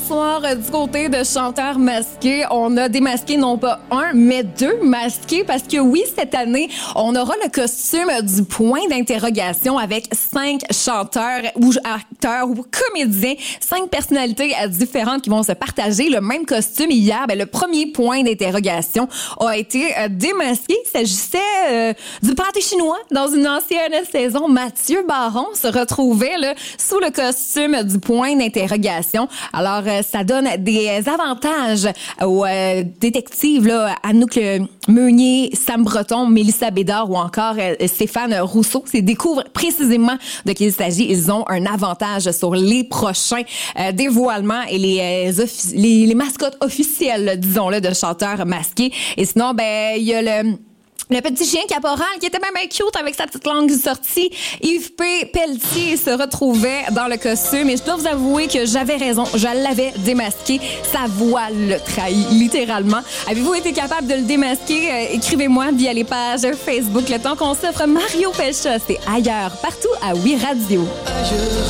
soir, du côté de chanteurs masqués, on a démasqué non pas un, mais deux masqués parce que oui, cette année, on aura le costume du point d'interrogation avec 5 chanteurs ou acteurs ou comédiens, 5 personnalités différentes qui vont se partager le même costume. Hier, le premier point d'interrogation a été démasqué. Il s'agissait du pâté chinois dans une ancienne saison. Mathieu Baron se retrouvait là, sous le costume du point d'interrogation. Alors, ça donne des avantages aux détectives, là, Anouk Meunier, Sam Breton, Mélissa Bédard ou encore Stéphane Rousseau. C'est découvrent précisément de qui il s'agit. Ils ont un avantage sur les prochains dévoilements et les mascottes officielles, disons-le, de chanteurs masqués. Et sinon, il y a le petit chien caporal qui était même cute avec sa petite langue sortie. Yves P. Pelletier se retrouvait dans le costume et je dois vous avouer que j'avais raison. Je l'avais démasqué. Sa voix le trahit, littéralement. Avez-vous été capable de le démasquer? Écrivez-moi via les pages Facebook. Le temps qu'on s'offre Mario Pelcha, c'est ailleurs, partout à Oui Radio. Ailleurs.